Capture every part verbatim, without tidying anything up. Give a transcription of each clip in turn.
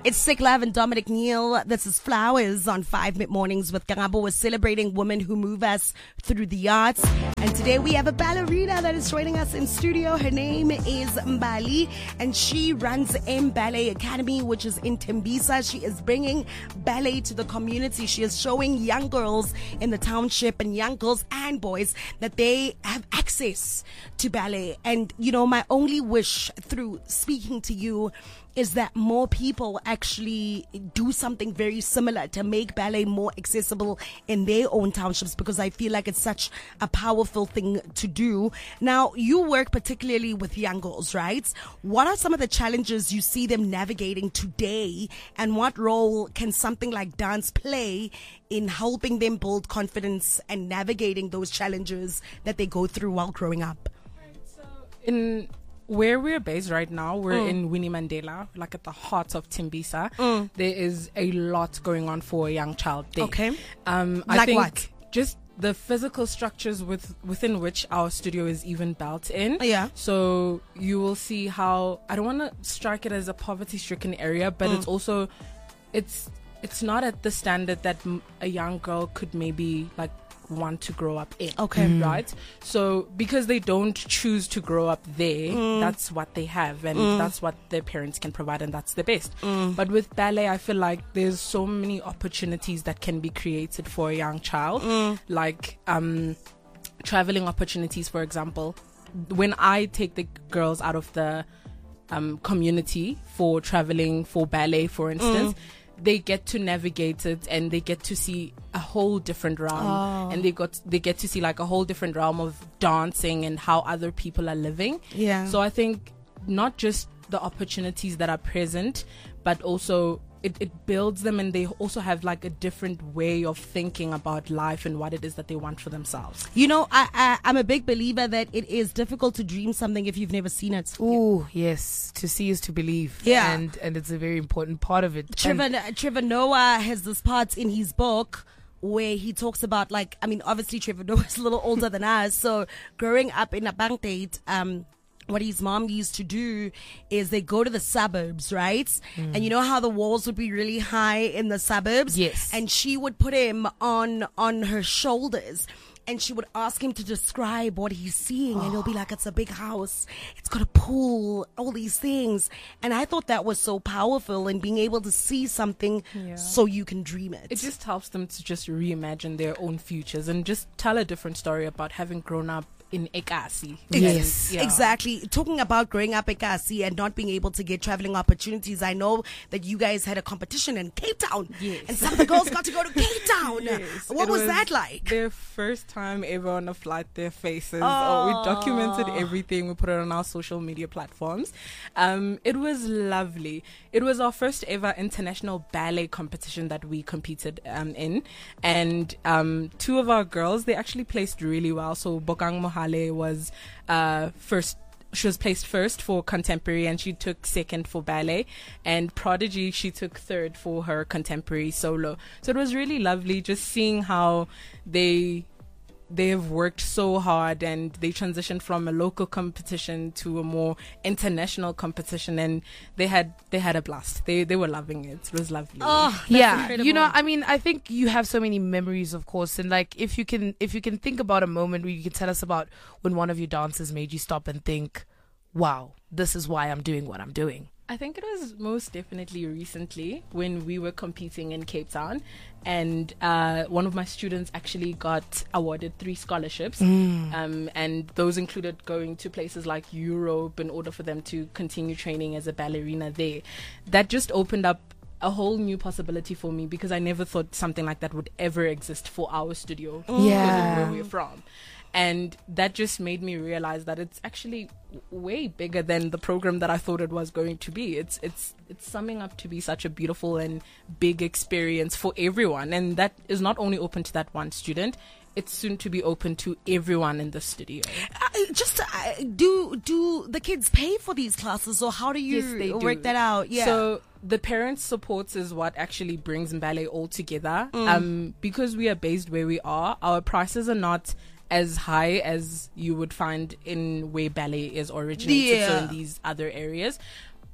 It's Sick Love and Dominic Neal. This is Flowers on five Mid Mornings with Karabo. We're celebrating women who move us through the arts. And today we have a ballerina that is joining us in studio. Her name is Mbali, and she runs M Ballet Academy, which is in Tembisa. She is bringing ballet to the community. She is showing young girls in the township and young girls and boys that they have access to ballet. And, you know, my only wish through speaking to you is that more people actually do something very similar to make ballet more accessible in their own townships, because I feel like it's such a powerful thing to do. Now, you work particularly with young girls, right? What are some of the challenges you see them navigating today, and what role can something like dance play in helping them build confidence and navigating those challenges that they go through while growing up? So in where we're based right now, we're Mm. in Winnie Mandela, like at the heart of Tembisa. Mm. There is a lot going on for a young child there. Okay. Um, I Like think what? just the physical structures with within which our studio is even built in. Yeah. So you will see how, I don't want to strike it as a poverty-stricken area, but Mm. it's also, it's it's not at the standard that m- a young girl could maybe like want to grow up in. Okay. Mm. Right? So because they don't choose to grow up there, Mm. that's what they have, and Mm. that's what their parents can provide, and that's the best. Mm. But with ballet, I feel like there's so many opportunities that can be created for a young child, Mm. like um traveling opportunities, for example. When I take the girls out of the um community for traveling for ballet, for instance, Mm. they get to navigate it, and they get to see a whole different realm, Oh. and they got they get to see like a whole different realm of dancing and how other people are living. Yeah. So I think not just the opportunities that are present, but also it, it builds them, and they also have like a different way of thinking about life and what it is that they want for themselves. You know, I, I, I'm a big believer that it is difficult to dream something if you've never seen it. Ooh, yes. To see is to believe. Yeah. And and it's a very important part of it. Trevor, And- Trevor Noah has this part in his book where he talks about, like, I mean, obviously Trevor Noah is a little older than us. So growing up in a bank date, um, what his mom used to do is they go to the suburbs, right? Mm. And you know how the walls would be really high in the suburbs? Yes. And she would put him on on her shoulders, and she would ask him to describe what he's seeing. And he'll be like, it's a big house, it's got a pool, all these things. And I thought that was so powerful, in being able to see something Yeah. so you can dream it. It just helps them to just reimagine their own futures and just tell a different story about having grown up in Ekasi. Yes. And, yeah. Exactly. Talking about growing up at Kasi and not being able to get traveling opportunities, I know that you guys had a competition in Cape Town. Yes. And some of the girls got to go to Cape Town. Yes, What it was, that like? Their first time ever on a flight, their faces. Oh. Oh, we documented everything. We put it on our social media platforms. Um, it was lovely. It was our first ever international ballet competition that we competed um, in. And um, two of our girls, they actually placed really well. So Bokang Mohale was uh, first. She was placed first for contemporary, and she took second for ballet. And Prodigy, she took third for her contemporary solo. So it was really lovely just seeing how they they have worked so hard, and they transitioned from a local competition to a more international competition, and they had they had a blast. They they were loving it. It was lovely. Oh, that's yeah, incredible. you know, I mean, I think you have so many memories, of course, and like if you can, if you can think about a moment where you can tell us about when one of your dancers made you stop and think, "Wow, this is why I'm doing what I'm doing." I think it was most definitely recently when we were competing in Cape Town, and uh, one of my students actually got awarded three scholarships, Mm. um, and those included going to places like Europe in order for them to continue training as a ballerina there. That just opened up a whole new possibility for me, because I never thought something like that would ever exist for our studio because Yeah. of where we're from. And that just made me realize that it's actually w- way bigger than the program that I thought it was going to be. It's it's it's summing up to be such a beautiful and big experience for everyone, and that is not only open to that one student. It's soon to be open to everyone in the studio. Uh, just uh, do do the kids pay for these classes, or how do you Yes, they work do. that out? Yeah. So the parents' support is what actually brings ballet all together. Mm. Um, because we are based where we are, our prices are not as high as you would find in where ballet is originated, so Yeah. in these other areas.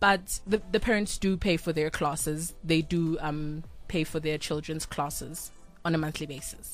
but the, the parents do pay for their classes. They do um, pay for their children's classes on a monthly basis.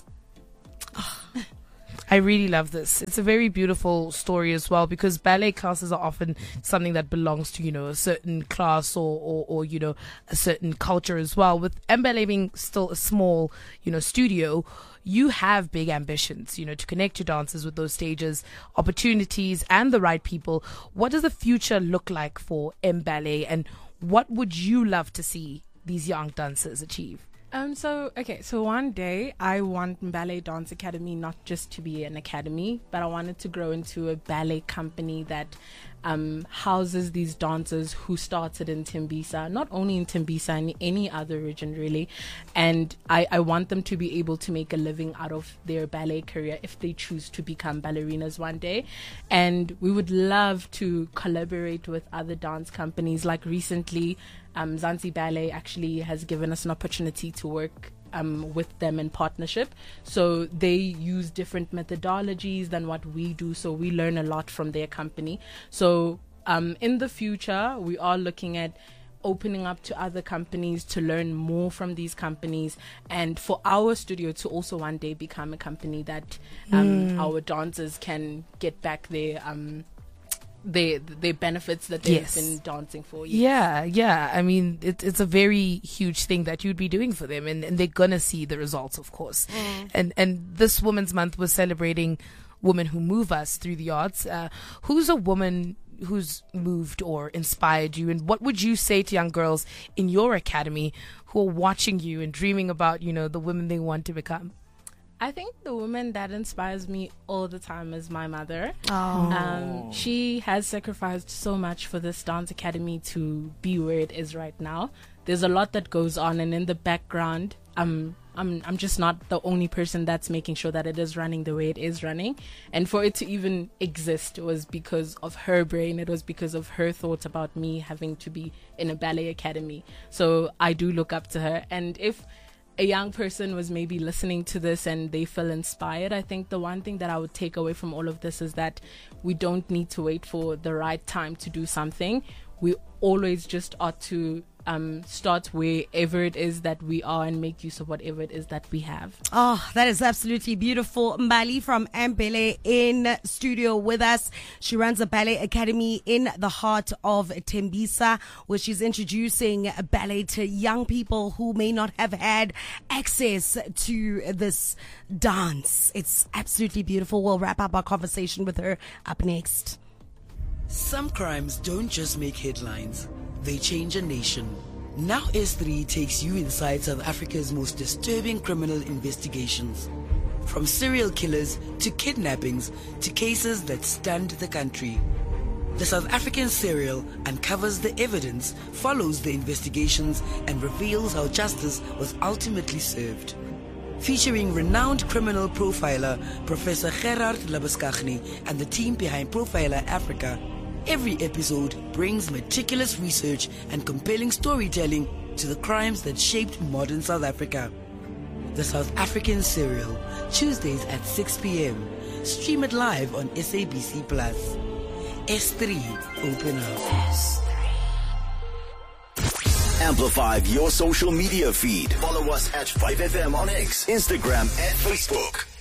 I really love this. It's a very beautiful story as well, because ballet classes are often something that belongs to, you know, a certain class or, or, or you know, a certain culture as well. With M-Ballet being still a small, you know, studio, you have big ambitions, you know, to connect your dancers with those stages, opportunities, and the right people. What does the future look like for M-Ballet, and what would you love to see these young dancers achieve? Um, so, okay, so one day I want Ballet Dance Academy not just to be an academy, but I want it to grow into a ballet company that um, houses these dancers who started in Tembisa, not only in Tembisa, in any other region really. And I, I want them to be able to make a living out of their ballet career if they choose to become ballerinas one day. And we would love to collaborate with other dance companies. Like recently, Um, Zanzi Ballet actually has given us an opportunity to work um, with them in partnership. So they use different methodologies than what we do. So we learn a lot from their company. So um, in the future, we are looking at opening up to other companies to learn more from these companies, and for our studio to also one day become a company that um, mm. our dancers can get back their um, They, the benefits that they've yes. been dancing for. Years. Yeah, yeah. I mean, it, it's a very huge thing that you'd be doing for them, and, and they're gonna see the results, of course. Mm. And and this Women's Month was celebrating women who move us through the arts. Uh, who's a woman who's moved or inspired you, and what would you say to young girls in your academy who are watching you and dreaming about, you know, the women they want to become? I think the woman that inspires me all the time is my mother. Oh. Um, she has sacrificed so much for this dance academy to be where it is right now. There's a lot that goes on, and in the background, I'm I'm I'm just not the only person that's making sure that it is running the way it is running. And for it to even exist was because of her brain. It was because of her thoughts about me having to be in a ballet academy. So I do look up to her. And if a young person was maybe listening to this and they feel inspired, I think the one thing that I would take away from all of this is that we don't need to wait for the right time to do something. We always just ought to um, start wherever it is that we are and make use of whatever it is that we have. Oh, that is absolutely beautiful. Mbali from M-Ballet in studio with us. She runs a ballet academy in the heart of Tembisa, where she's introducing ballet to young people who may not have had access to this dance. It's absolutely beautiful. We'll wrap up our conversation with her up next. Some crimes don't just make headlines, they change a nation. Now S three takes you inside South Africa's most disturbing criminal investigations. From serial killers to kidnappings to cases that stunned the country. The South African serial uncovers the evidence, follows the investigations, and reveals how justice was ultimately served. Featuring renowned criminal profiler Professor Gerard Labuschagne and the team behind Profiler Africa, every episode brings meticulous research and compelling storytelling to the crimes that shaped modern South Africa. The South African Serial, Tuesdays at six p.m. Stream it live on S A B C Plus. S three, open up. S three. Amplify your social media feed. Follow us at five F M on X, Instagram, and Facebook.